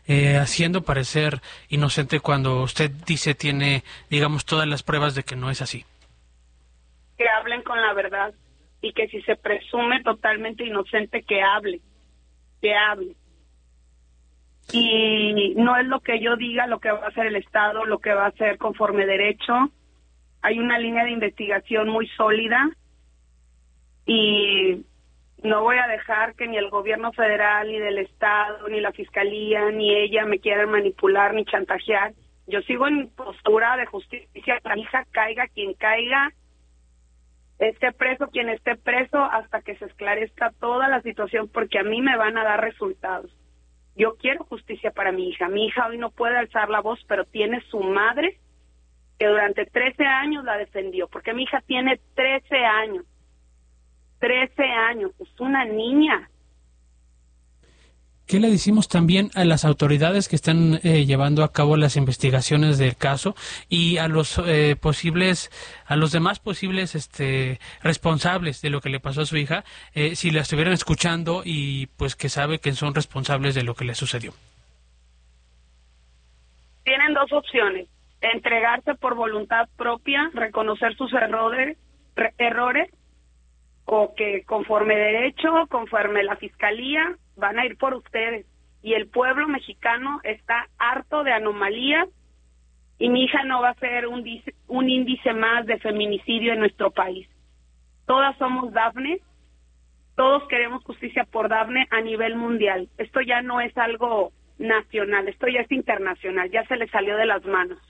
haciendo parecer inocente cuando usted dice tiene, digamos, todas las pruebas de que no es así? Que hablen con la verdad y que si se presume totalmente inocente, que hable. Y no es lo que yo diga lo que va a hacer el Estado, lo que va a hacer conforme derecho. Hay una línea de investigación muy sólida y no voy a dejar que ni el gobierno federal, ni del Estado, ni la Fiscalía, ni ella me quieran manipular ni chantajear. Yo sigo en mi postura de justicia para mi hija, caiga quien caiga, esté preso quien esté preso, hasta que se esclarezca toda la situación, porque a mí me van a dar resultados. Yo quiero justicia para mi hija. Mi hija hoy no puede alzar la voz, pero tiene su madre que durante 13 años la defendió, porque mi hija tiene 13 años. 13 años, es una niña. ¿Qué le decimos también a las autoridades que están llevando a cabo las investigaciones del caso y a los demás posibles responsables de lo que le pasó a su hija, si la estuvieran escuchando y pues que sabe que son responsables de lo que le sucedió? Tienen dos opciones: entregarse por voluntad propia, reconocer sus errores, o que conforme derecho, conforme la Fiscalía, van a ir por ustedes. Y el pueblo mexicano está harto de anomalías y mi hija no va a ser un índice más de feminicidio en nuestro país. Todas somos Dafne, todos queremos justicia por Dafne a nivel mundial. Esto ya no es algo nacional, esto ya es internacional, ya se le salió de las manos.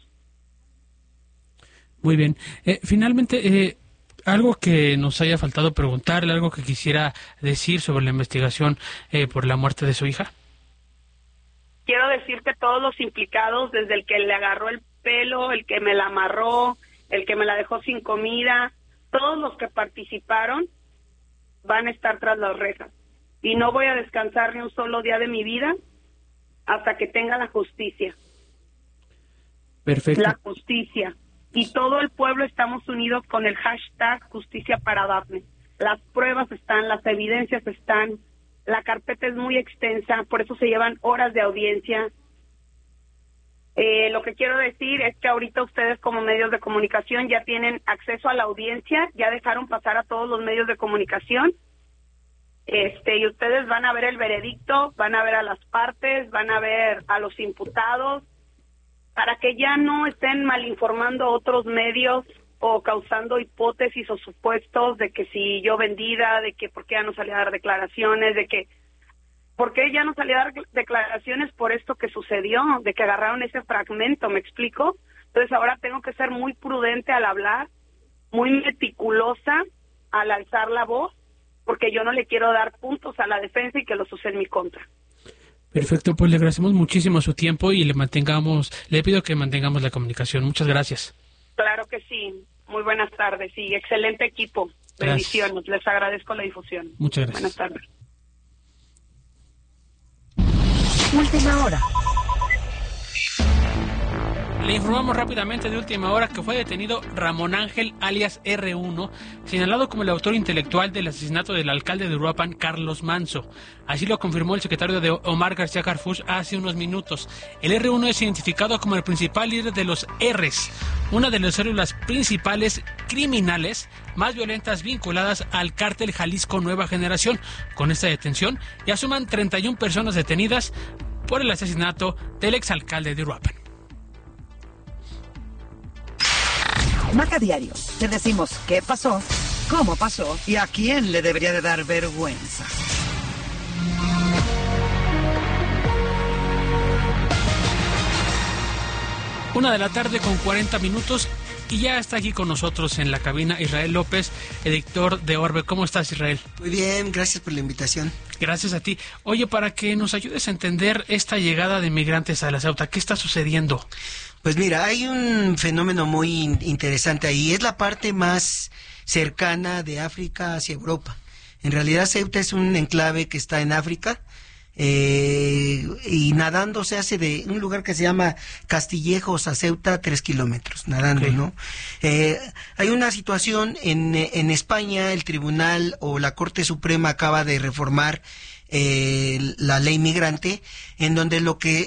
Muy bien. Finalmente, algo que nos haya faltado preguntarle, algo que quisiera decir sobre la investigación por la muerte de su hija. Quiero decir que todos los implicados, desde el que le agarró el pelo, el que me la amarró, el que me la dejó sin comida, todos los que participaron van a estar tras las rejas. Y no voy a descansar ni un solo día de mi vida hasta que tenga la justicia. Perfecto. La justicia. Y todo el pueblo estamos unidos con el hashtag Justicia para Dafne. Las pruebas están, las evidencias están, la carpeta es muy extensa, por eso se llevan horas de audiencia. Lo que quiero decir es que ahorita ustedes como medios de comunicación ya tienen acceso a la audiencia, ya dejaron pasar a todos los medios de comunicación, y ustedes van a ver el veredicto, van a ver a las partes, van a ver a los imputados, para que ya no estén malinformando a otros medios o causando hipótesis o supuestos de que si yo vendida, de que por qué ya no salía a dar declaraciones, de que por qué ya no salía a dar declaraciones por esto que sucedió, de que agarraron ese fragmento, ¿me explico? Entonces ahora tengo que ser muy prudente al hablar, muy meticulosa al alzar la voz, porque yo no le quiero dar puntos a la defensa y que los use en mi contra. Perfecto, pues le agradecemos muchísimo su tiempo y le pido que mantengamos la comunicación. Muchas gracias. Claro que sí. Muy buenas tardes y excelente equipo. Bendiciones. Gracias. Les agradezco la difusión. Muchas gracias. Buenas tardes. Última hora. Le informamos rápidamente de última hora que fue detenido Ramón Ángel, alias R1, señalado como el autor intelectual del asesinato del alcalde de Uruapan, Carlos Manso. Así lo confirmó el secretario de Omar García Harfuch hace unos minutos. El R1 es identificado como el principal líder de los Rs, una de las células principales criminales más violentas vinculadas al cártel Jalisco Nueva Generación. Con esta detención ya suman 31 personas detenidas por el asesinato del exalcalde de Uruapan. Maca Diario, te decimos qué pasó, cómo pasó y a quién le debería de dar vergüenza. Una de la tarde con 40 minutos y ya está aquí con nosotros en la cabina Israel López, editor de Orbe. ¿Cómo estás, Israel? Muy bien, gracias por la invitación. Gracias a ti. Oye, para que nos ayudes a entender esta llegada de migrantes a la Ceuta, ¿qué está sucediendo? Pues mira, hay un fenómeno muy interesante ahí. Es la parte más cercana de África hacia Europa. En realidad Ceuta es un enclave que está en África y nadando se hace de un lugar que se llama Castillejos a Ceuta 3 kilómetros, nadando, okay. ¿No? Hay una situación en España, el tribunal o la Corte Suprema acaba de reformar la ley migrante, en donde lo que